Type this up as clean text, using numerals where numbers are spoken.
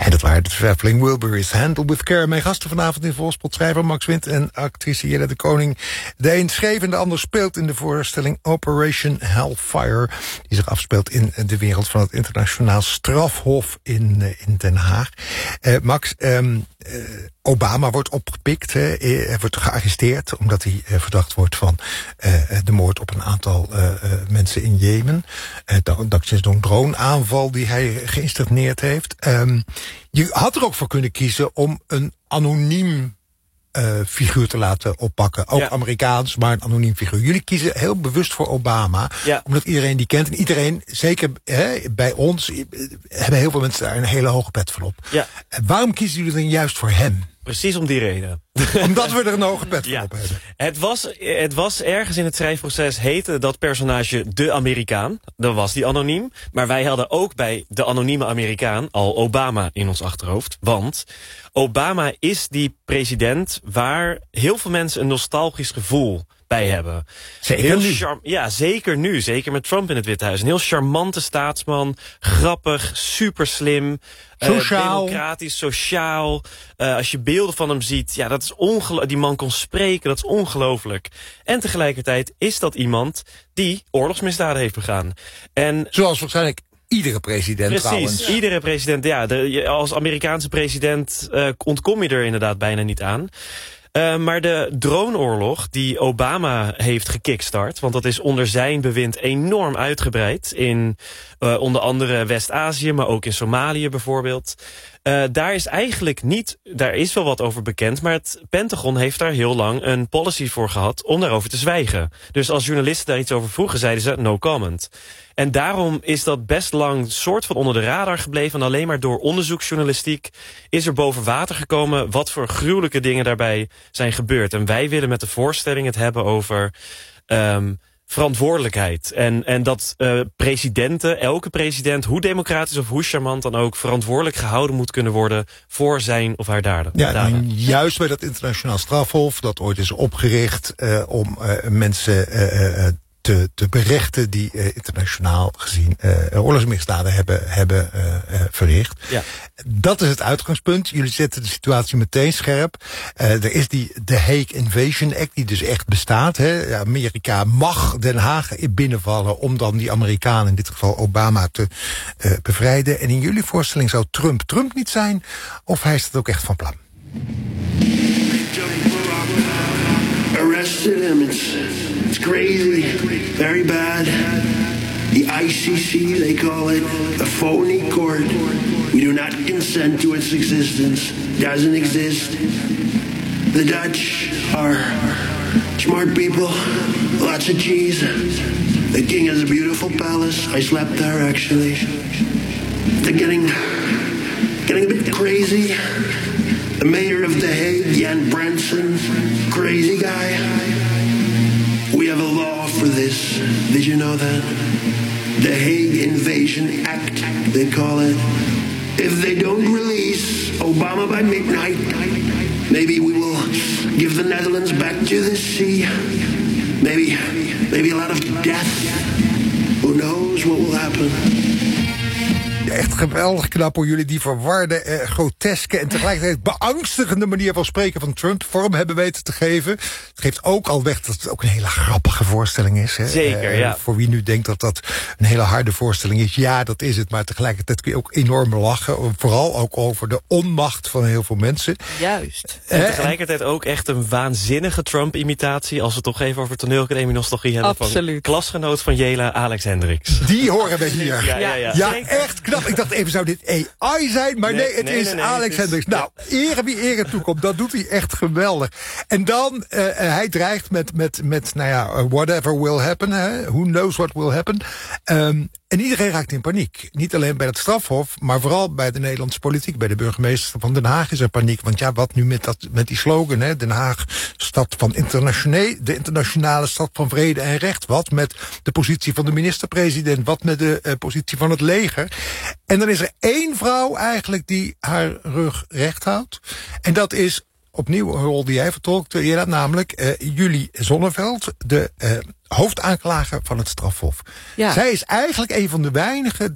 En dat waren de Traveling Wilburys. Handle with Care. Mijn gasten vanavond in Volkskrant, schrijver Max Wind en actrice Jelle de Koning. De een schreef en de ander speelt in de voorstelling Operation Hellfire, die zich afspeelt in de wereld van het internationaal strafhof in Den Haag. Max, Obama wordt opgepikt, hij wordt gearresteerd omdat hij verdacht wordt van de moord op een aantal mensen in Jemen. Dankzij zo'n droneaanval die hij geïnstalleerd heeft. Je had er ook voor kunnen kiezen om een anoniem figuur te laten oppakken. Ook Amerikaans, maar een anoniem figuur. Jullie kiezen heel bewust voor Obama. Ja. Omdat iedereen die kent. En iedereen, zeker bij ons, hebben heel veel mensen daar een hele hoge pet van op. Ja. Waarom kiezen jullie dan juist voor hem? Precies om die reden. Omdat we er een hoge pet van op hebben. Het was ergens in het schrijfproces heette dat personage de Amerikaan. Dan was die anoniem. Maar wij hadden ook bij de anonieme Amerikaan al Obama in ons achterhoofd. Want Obama is die president waar heel veel mensen een nostalgisch gevoel bij hebben. Zeker nu. Ja, zeker nu. Zeker met Trump in het Witte Huis. Een heel charmante staatsman. Grappig, super slim. Democratisch, sociaal. Als je beelden van hem ziet, ja, dat is ongelooflijk. Die man kon spreken, dat is ongelooflijk. En tegelijkertijd is dat iemand die oorlogsmisdaden heeft begaan. En zoals waarschijnlijk iedere president. Precies, trouwens. Iedere president. Ja, als Amerikaanse president ontkom je er inderdaad bijna niet aan. Maar de droneoorlog die Obama heeft gekickstart, want dat is onder zijn bewind enorm uitgebreid in onder andere West-Azië, maar ook in Somalië bijvoorbeeld. Daar is wel wat over bekend, maar het Pentagon heeft daar heel lang een policy voor gehad om daarover te zwijgen. Dus als journalisten daar iets over vroegen, zeiden ze no comment. En daarom is dat best lang soort van onder de radar gebleven. En alleen maar door onderzoeksjournalistiek is er boven water gekomen wat voor gruwelijke dingen daarbij zijn gebeurd. En wij willen met de voorstelling het hebben over verantwoordelijkheid. En dat presidenten, elke president, hoe democratisch of hoe charmant dan ook, verantwoordelijk gehouden moet kunnen worden voor zijn of haar daden. Ja, en juist bij dat internationaal strafhof, dat ooit is opgericht om mensen te berechten die internationaal gezien oorlogsmisdaden hebben verricht. Ja. Dat is het uitgangspunt. Jullie zetten de situatie meteen scherp. Er is de Hague Invasion Act, die dus echt bestaat. Hè. Amerika mag Den Haag binnenvallen om dan die Amerikanen, in dit geval Obama, te bevrijden. En in jullie voorstelling zou Trump niet zijn, of hij is het ook echt van plan? Arrested him. It's crazy, very bad. The ICC, they call it a phony court. We do not consent to its existence. Doesn't exist. The Dutch are smart people, lots of cheese. The king has a beautiful palace. I slept there actually. They're getting a bit crazy. The mayor of The Hague, Jan Branson, crazy guy. We have a law for this. Did you know that? The Hague Invasion Act, they call it. If they don't release Obama by midnight, maybe we will give the Netherlands back to the sea. Maybe a lot of death. Who knows what will happen? Echt geweldig knap hoe jullie die verwarde, groteske en tegelijkertijd beangstigende manier van spreken van Trump vorm hebben weten te geven. Het geeft ook al weg dat het ook een hele grappige voorstelling is. Hè? Zeker, ja. Voor wie nu denkt dat dat een hele harde voorstelling is, ja, dat is het. Maar tegelijkertijd kun je ook enorm lachen. Vooral ook over de onmacht van heel veel mensen. Juist. En tegelijkertijd ook echt een waanzinnige Trump-imitatie, als we toch even over toneelacademie nostalgie hebben. Absoluut. Van klasgenoot van Jela, Alex Hendricks. Die horen we hier. Ja, echt knap. Ik dacht even, zou dit AI zijn? Maar nee, het is Alex Hendricks. Nou, ere wie ere toekomt. Dat doet hij echt geweldig. En dan, hij dreigt met whatever will happen. Who knows what will happen. En iedereen raakt in paniek. Niet alleen bij het strafhof, maar vooral bij de Nederlandse politiek. Bij de burgemeester van Den Haag is er paniek. Want ja, wat nu met die slogan, hè? Den Haag, stad van de internationale stad van vrede en recht. Wat met de positie van de minister-president? Wat met de positie van het leger? En dan is er één vrouw eigenlijk die haar rug recht houdt. En dat is opnieuw een rol die jij vertolkt, namelijk Julie Zonneveld, de hoofdaanklager van het strafhof. Ja. Zij is eigenlijk een van de weinigen